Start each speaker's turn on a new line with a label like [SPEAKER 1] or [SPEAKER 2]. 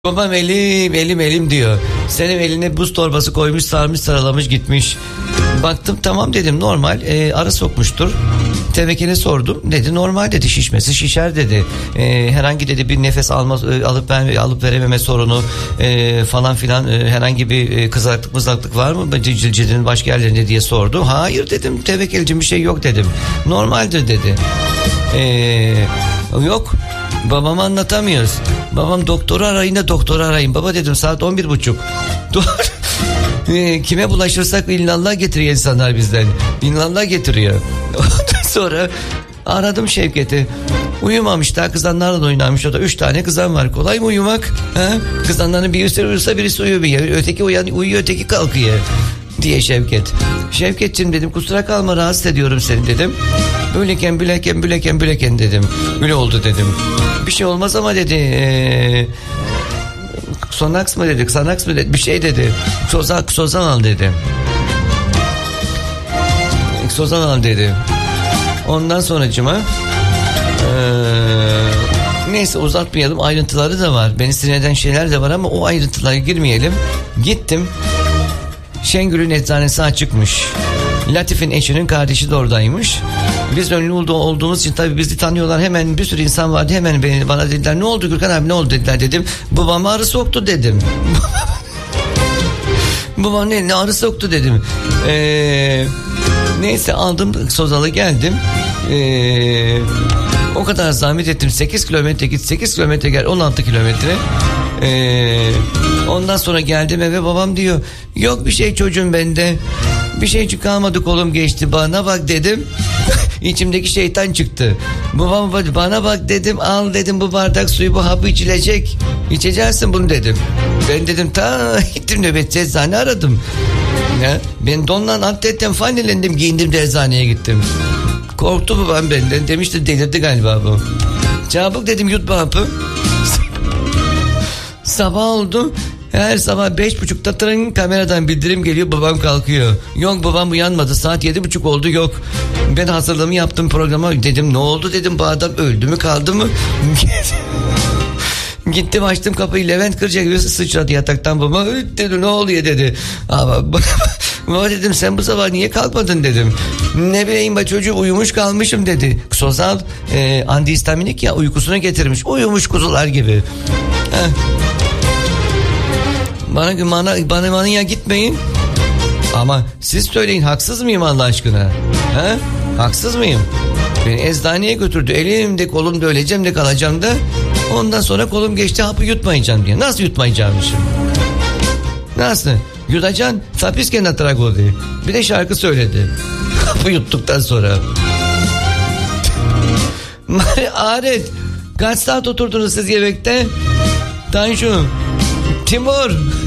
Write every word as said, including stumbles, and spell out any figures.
[SPEAKER 1] Babam elim elim elim diyor. Senin eline buz torbası koymuş, sarmış, saralamış, gitmiş. Baktım tamam dedim, normal e, arı sokmuştur. Tevekele sordum, dedi normal dedi, şişmesi şişer dedi. E, herhangi dedi bir nefes alma, e, alıp ver, alıp verememe sorunu e, falan filan, e, herhangi bir e, kızarıklık mızraklık var mı cildinin başka yerlerinde diye sordu. Hayır dedim, tevekelcim bir şey yok dedim. Normaldir dedi. E, yok. Babama anlatamıyoruz. Babam doktoru arayın da doktoru arayın. Baba dedim saat on bir buçuk. Kime bulaşırsak illallah getiriyor insanlar bizden. İllallah getiriyor. Sonra aradım Şevket'i. Uyumamış daha, kızanlarla oynanmış. O da üç tane kızan var. Kolay mı uyumak? Ha? Kızanların birisi uyursa birisi uyuyor. Bir öteki uyan, uyuyor, öteki kalkıyor diye Şevket. Şevketciğim dedim, kusura kalma rahatsız ediyorum seni dedim. Böyleken büleken büleken büleken dedim. Öyle oldu dedim. Bir şey olmaz ama dedi. Ee, Sonaks mı dedik, Sanaks mı dedi, bir şey dedi. Sozak, Sozan al dedi. Sozan al dedi. Ondan sonracıma ee, neyse uzatmayalım, ayrıntıları da var. Beni sinir eden şeyler de var ama o ayrıntılara girmeyelim. Gittim. Şengül'ün eczanesi açıkmış. Latif'in eşinin kardeşi de oradaymış. Biz ünlü olduğumuz için tabii bizi tanıyorlar. Hemen bir sürü insan vardı. Hemen beni, bana dediler ne oldu Gürkan abi, ne oldu dediler. Dedim babam arı soktu dedim. Babam ne, ne arı soktu dedim. Ee, neyse aldım Sozal'ı geldim. Ee, o kadar zahmet ettim. sekiz kilometre git, sekiz kilometre gel, on altı kilometre. Ee, ondan sonra geldim eve, babam diyor yok bir şey çocuğum bende. Bir şey çıkarmadı, kolum geçti, bana bak dedim. İçimdeki şeytan çıktı. Babam bana bak dedim, al dedim bu bardak suyu, bu hapı içilecek. İçeceksin bunu dedim. Ben dedim ta gittim nöbetçi eczane aradım. Ya, ben donla atletten fanelendim, giyindim de eczaneye gittim. Korktu babam benden, demişti delirdi galiba bu. Çabuk dedim yut bu hapı. Sabah oldu. Her sabah beş buçukta tırın kameradan bildirim geliyor, babam kalkıyor. Yok babam uyanmadı, saat yedi buçuk oldu, yok. Ben hazırlığımı yaptım programa, dedim ne oldu dedim, bu adam öldü mü kaldı mı? Gittim açtım kapıyı, Levent Kırca gibi sıçradı yataktan baba. Dedi ne oluyor dedi. Ama baba dedim sen bu sabah niye kalkmadın dedim. Ne bileyim ben çocuğu uyumuş kalmışım dedi. Sozal e, antihistaminik ya, uykusunu getirmiş, uyumuş kuzular gibi. Heh. Bana bana bana bana ya gitmeyin. Ama siz söyleyin, haksız mıyım Allah aşkına? Ha? Haksız mıyım? Beni eczaneye götürdü. Elimde kolumda öleceğim de kalacağım da. Ondan sonra kolum geçti, hapı yutmayacağım diye. Nasıl yutmayacağımmışım? Nasıl? Yutacaksın, tapisken atarak oldu. Bir de şarkı söyledi. Hapı yuttuktan sonra. Aret, kaç saat oturdunuz siz yemekte? Tanju, Timur.